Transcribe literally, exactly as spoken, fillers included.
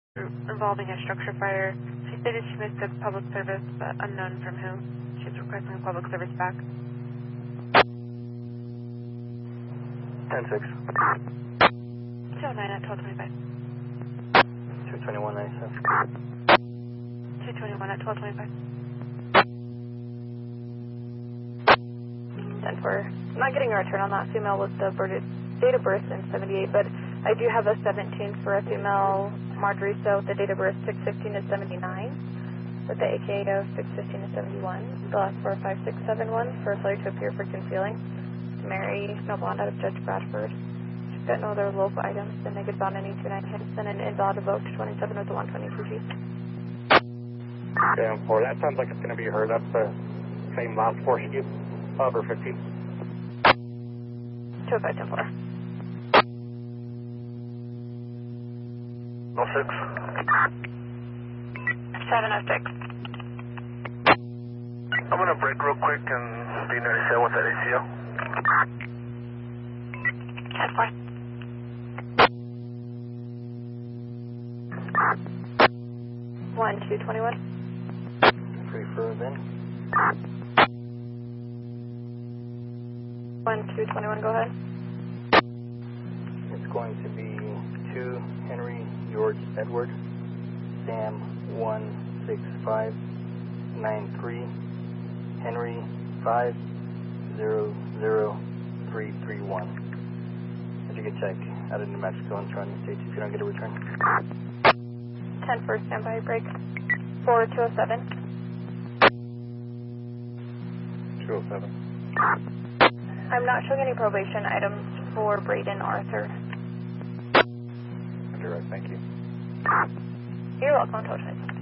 involving a structure fire. She stated she missed a public service, but unknown from whom. She's requesting a public service back. ten six. two oh nine at twelve twenty-five. two twenty-one ninety-seven. two twenty-one at twelve twenty-five. ten four. I'm not getting a return on that female with the birth, date of birth in seventy-eight, but I do have a seventeen for a female Marjorie, so the date of birth six fifteen to seventy-nine, with the A K A of six fifteen to seventy-one. The last four five six seven one for failure to appear for concealing. Mary Snowblonde out of Judge Bradford. She's got no other local items, the negative bound any two nine hits, and an invalid vote to twenty-seven with the one twenty-two G. Okay, I'm four. That sounds like it's going to be her. That's the same last four she of her fifteen. two oh five ten four. oh six. seven oh six. I'm going to break real quick and be ninety-seven with that A C L. ten four. one two twenty-one. Free for then. one two twenty-one, go ahead. It's going to be two Henry George Edward Sam one six five nine three Henry five zero zero three three one. As you can check out of New Mexico and surrounding states if you don't get a return. ten four, standby break. four two oh seven. two oh seven. I'm not showing any probation items for Braden Arthur. You're right, thank you. You're welcome, Total.